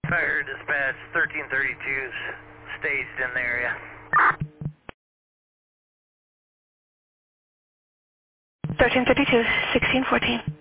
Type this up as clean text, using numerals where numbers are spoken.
Fire dispatch, 1332's staged in the area. 1332, 1614.